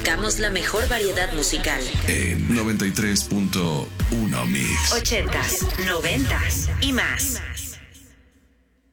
Buscamos la mejor variedad musical. En 93.1 Mix. 80s, 90s y más.